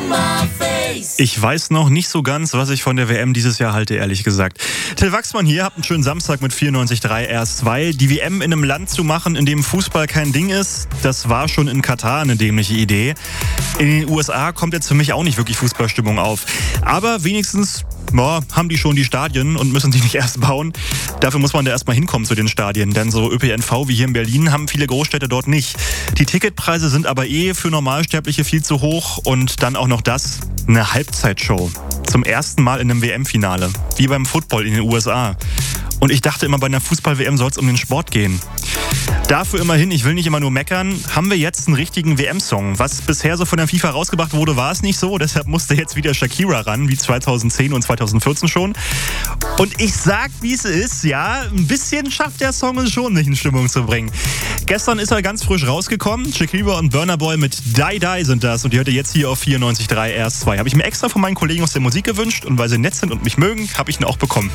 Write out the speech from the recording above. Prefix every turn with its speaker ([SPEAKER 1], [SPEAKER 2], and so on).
[SPEAKER 1] Ich weiß noch nicht so ganz, was ich von der WM dieses Jahr halte, ehrlich gesagt. Till Wachsmann hier, habt einen schönen Samstag mit 94.3 RS2. Die WM in einem Land zu machen, in dem Fußball kein Ding ist, das war schon in Katar eine dämliche Idee. In den USA kommt jetzt für mich auch nicht wirklich Fußballstimmung auf. Aber wenigstens haben die schon die Stadien und müssen die nicht erst bauen. Dafür muss man da erstmal hinkommen zu den Stadien, denn so ÖPNV wie hier in Berlin haben viele Großstädte dort nicht. Die Ticketpreise sind aber für Normalsterbliche viel zu hoch und dann auch noch das, eine Halbzeitshow. Zum ersten Mal in einem WM-Finale, wie beim Football in den USA. Und ich dachte immer, bei einer Fußball-WM soll es um den Sport gehen. Dafür immerhin, ich will nicht immer nur meckern, haben wir jetzt einen richtigen WM-Song. Was bisher so von der FIFA rausgebracht wurde, war es nicht so. Deshalb musste jetzt wieder Shakira ran, wie 2010 und 2014 schon. Und ich sag, wie es ist, ja, ein bisschen schafft der Song es schon, mich in Stimmung zu bringen. Gestern ist er ganz frisch rausgekommen. Shakira und Burna Boy mit Die Die sind das. Und die hört ihr jetzt hier auf 94.3 RS2. Habe ich mir extra von meinen Kollegen aus der Musik gewünscht. Und weil sie nett sind und mich mögen, habe ich ihn auch bekommen.